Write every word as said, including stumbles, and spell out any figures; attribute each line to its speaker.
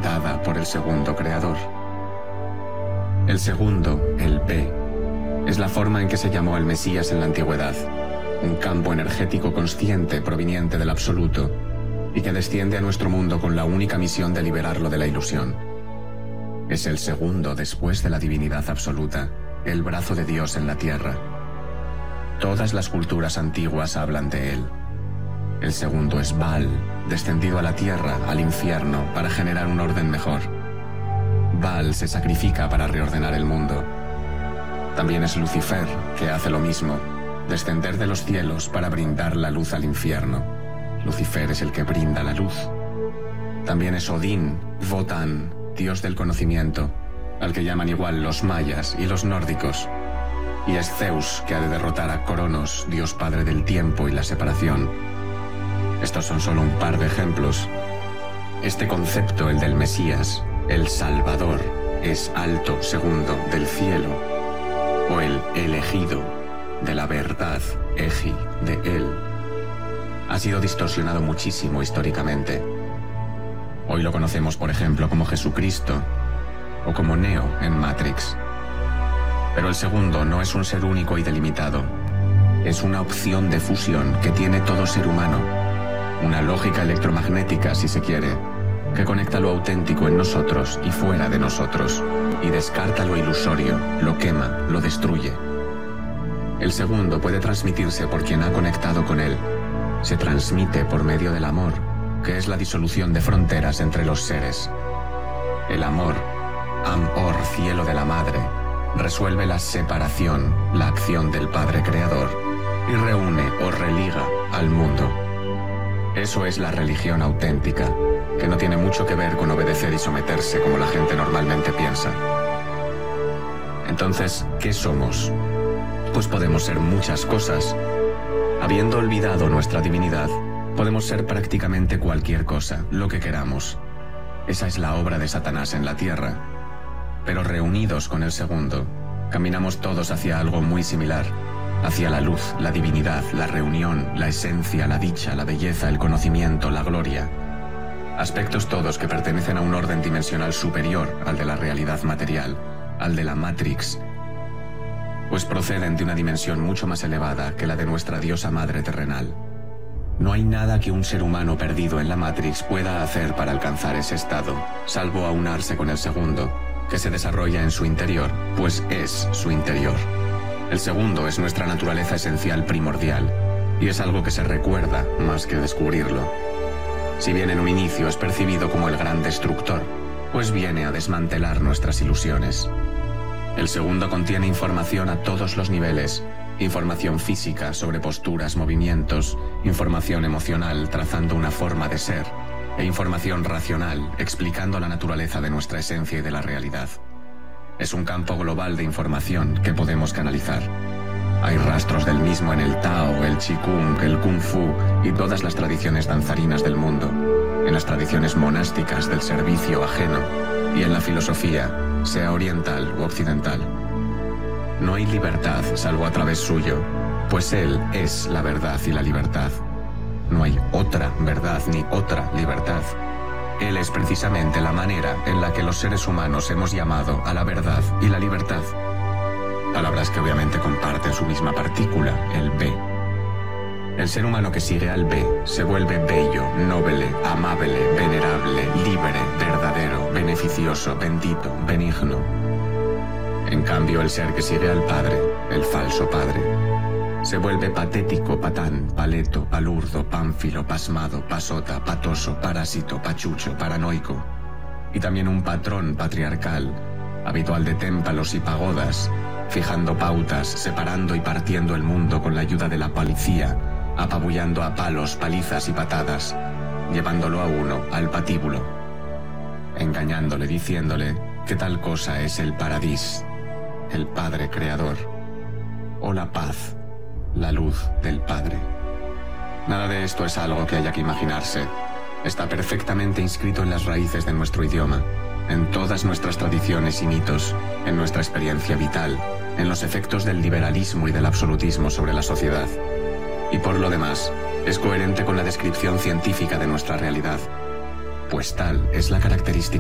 Speaker 1: dada por el segundo creador. El segundo, el Be, es la forma en que se llamó al Mesías en la antigüedad, un campo energético consciente proveniente del absoluto y que desciende a nuestro mundo con la única misión de liberarlo de la ilusión. Es el segundo después de la divinidad absoluta, el brazo de Dios en la tierra. Todas las culturas antiguas hablan de él. El segundo es Baal, descendido a la tierra, al infierno, para generar un orden mejor. Baal se sacrifica para reordenar el mundo. También es Lucifer, que hace lo mismo, descender de los cielos para brindar la luz al infierno. Lucifer es el que brinda la luz. También es Odín, Wotan, dios del conocimiento, al que llaman igual los mayas y los nórdicos. Y es Zeus, que ha de derrotar a Cronos, dios padre del tiempo y la separación. Estos son solo un par de ejemplos. Este concepto, el del Mesías, el Salvador, es alto segundo del cielo, o el elegido de la verdad, Eji, de él. Ha sido distorsionado muchísimo históricamente. Hoy lo conocemos, por ejemplo, como Jesucristo o como Neo en Matrix. Pero el segundo no es un ser único y delimitado. Es una opción de fusión que tiene todo ser humano. Una lógica electromagnética, si se quiere, que conecta lo auténtico en nosotros y fuera de nosotros, y descarta lo ilusorio, lo quema, lo destruye. El segundo puede transmitirse por quien ha conectado con él. Se transmite por medio del amor, que es la disolución de fronteras entre los seres. El amor, Am-Or, cielo de la madre, resuelve la separación, la acción del Padre Creador, y reúne o religa al mundo. Eso es la religión auténtica, que no tiene mucho que ver con obedecer y someterse como la gente normalmente piensa. Entonces, ¿qué somos? Pues podemos ser muchas cosas. Habiendo olvidado nuestra divinidad, podemos ser prácticamente cualquier cosa, lo que queramos. Esa es la obra de Satanás en la tierra. Pero reunidos con el segundo, caminamos todos hacia algo muy similar, hacia la luz, la divinidad, la reunión, la esencia, la dicha, la belleza, el conocimiento, la gloria. Aspectos todos que pertenecen a un orden dimensional superior al de la realidad material, al de la Matrix, pues proceden de una dimensión mucho más elevada que la de nuestra diosa madre terrenal. No hay nada que un ser humano perdido en la Matrix pueda hacer para alcanzar ese estado, salvo aunarse con el segundo, que se desarrolla en su interior, pues es su interior. El segundo es nuestra naturaleza esencial primordial, y es algo que se recuerda más que descubrirlo. Si bien en un inicio es percibido como el gran destructor, pues viene a desmantelar nuestras ilusiones. El segundo contiene información a todos los niveles, información física sobre posturas, movimientos, información emocional trazando una forma de ser, e información racional explicando la naturaleza de nuestra esencia y de la realidad. Es un campo global de información que podemos canalizar. Hay rastros del mismo en el Tao, el Qigong, el Kung Fu y todas las tradiciones danzarinas del mundo, en las tradiciones monásticas del servicio ajeno y en la filosofía, sea oriental u occidental. No hay libertad salvo a través suyo, pues él es la verdad y la libertad. No hay otra verdad ni otra libertad. Él es precisamente la manera en la que los seres humanos hemos llamado a la verdad y la libertad. Palabras que obviamente comparten su misma partícula, el Be. El ser humano que sigue al Be se vuelve bello, noble, amable, venerable, libre, verdadero, beneficioso, bendito, benigno. En cambio, el ser que sigue al Padre, el falso Padre, se vuelve patético, patán, paleto, palurdo, pánfilo, pasmado, pasota, patoso, parásito, pachucho, paranoico. Y también un patrón patriarcal, habitual de témpalos y pagodas, fijando pautas, separando y partiendo el mundo con la ayuda de la policía, apabullando a palos, palizas y patadas, llevándolo a uno al patíbulo, engañándole, diciéndole que tal cosa es el paradís, el Padre Creador, o la paz, la luz del Padre. Nada de esto es algo que haya que imaginarse. Está perfectamente inscrito en las raíces de nuestro idioma, en todas nuestras tradiciones y mitos, en nuestra experiencia vital, en los efectos del liberalismo y del absolutismo sobre la sociedad. Y por lo demás, es coherente con la descripción científica de nuestra realidad, pues tal es la característica